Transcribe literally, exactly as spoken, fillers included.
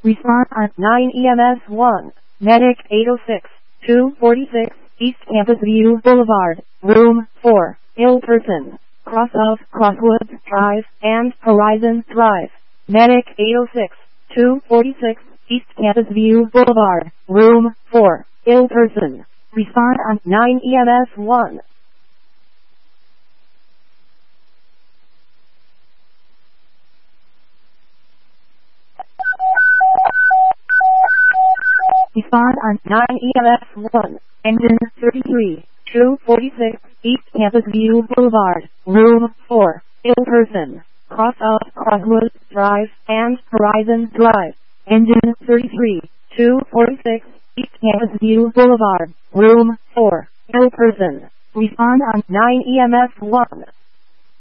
Respond on nine E M S one. Medic eight oh six, two forty-six, East Campus View Boulevard, Room four. Ill person. Cross of Crosswoods Drive and Horizon Drive. Medic eight oh six, two forty-six, East Campus View Boulevard, Room four. Ill person. Respond on nine E M S one. Respond on nine E M S one. Engine thirty-three, two forty-six, East Campus View Boulevard, Room four. Ill person. Cross of Crosswoods Drive and Horizon Drive. Engine thirty-three, two forty-six, East Campus View Boulevard, Room four. Ill person. Respond on nine E M S one.